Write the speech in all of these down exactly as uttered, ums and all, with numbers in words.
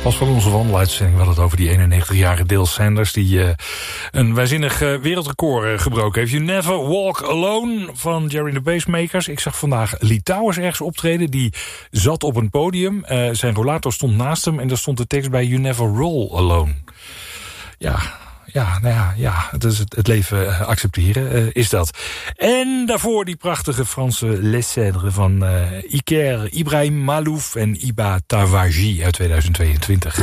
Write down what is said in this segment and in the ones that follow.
Pas van onze wandeluitzending we hadden het over die eenennegentigjarige Dale Sanders... die uh, een waanzinnig uh, wereldrecord uh, gebroken heeft. You Never Walk Alone van Jerry and the Bassmakers. Ik zag vandaag Lee Towers ergens optreden. Die zat op een podium. Uh, zijn rollator stond naast hem en daar stond de tekst bij... You Never Roll Alone. Ja... Ja, nou ja, ja het, is het, het leven uh, accepteren uh, is dat. En daarvoor die prachtige Franse Les Cèdres van uh, Iker, Ibrahim Malouf en Iba Tawaji uit tweeduizend tweeëntwintig.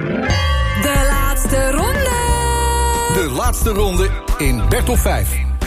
De laatste ronde. De laatste ronde in Bertolf vijf.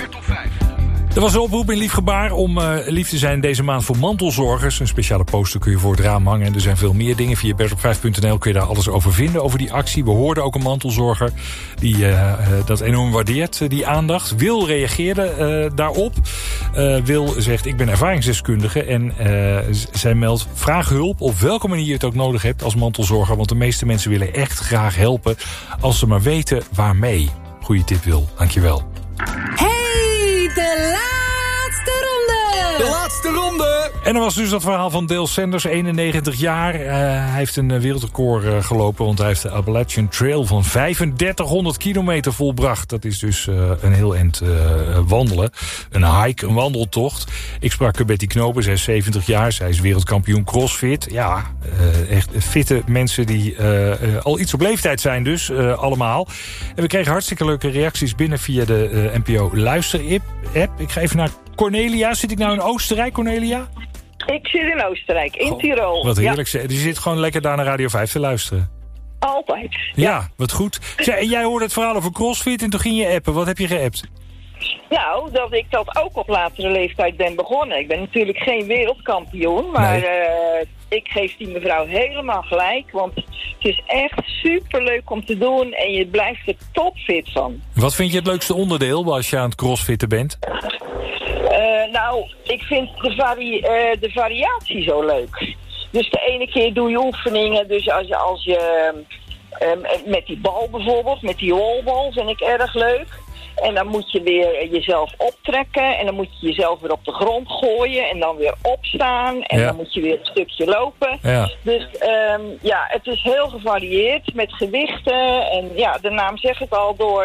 Er was een oproep in Liefgebaar om uh, lief te zijn deze maand voor mantelzorgers. Een speciale poster kun je voor het raam hangen. En er zijn veel meer dingen. Via bertolf vijf punt n l kun je daar alles over vinden, over die actie. We hoorden ook een mantelzorger die uh, uh, dat enorm waardeert, uh, die aandacht. Wil reageerde uh, daarop. Uh, Wil zegt, ik ben ervaringsdeskundige. En uh, zij meldt, vraag hulp op welke manier je het ook nodig hebt als mantelzorger. Want de meeste mensen willen echt graag helpen als ze maar weten waarmee. Goeie tip, Wil. Dankjewel. Hey! De laatste ronde! De laatste ronde! En er was dus dat verhaal van Dale Sanders, eenennegentig jaar. Uh, hij heeft een wereldrecord uh, gelopen, want hij heeft de Appalachian Trail van vijfendertighonderd kilometer volbracht. Dat is dus uh, een heel eind uh, wandelen. Een hike, een wandeltocht. Ik sprak Betty Knopen, zij is zeventig jaar. Zij is wereldkampioen CrossFit. Ja, uh, echt fitte mensen die uh, uh, al iets op leeftijd zijn dus, uh, allemaal. En we kregen hartstikke leuke reacties binnen via de uh, N P O Luister-app. Ik ga even naar Cornelia. Zit ik nou in Oostenrijk, Cornelia? Ik zit in Oostenrijk, in Goh, Tirol. Wat heerlijk. Ja. Die zit gewoon lekker daar naar Radio vijf te luisteren. Altijd. Ja, Ja, wat goed. Zeg, en jij hoorde het verhaal over CrossFit en toen ging je appen. Wat heb je geappt? Nou, dat ik dat ook op latere leeftijd ben begonnen. Ik ben natuurlijk geen wereldkampioen, maar Nee. uh, ik geef die mevrouw helemaal gelijk. Want het is echt superleuk om te doen en je blijft er topfit van. Wat vind je het leukste onderdeel als je aan het crossfitten bent? Uh, nou, ik vind de, vari- uh, de variatie zo leuk. Dus de ene keer doe je oefeningen, dus als je, als je uh, met die bal bijvoorbeeld, met die wallball vind ik erg leuk. En dan moet je weer jezelf optrekken en dan moet je jezelf weer op de grond gooien en dan weer opstaan en Ja. dan moet je weer een stukje lopen. Ja. Dus um, ja, het is heel gevarieerd met gewichten en ja, de naam zegt het al, door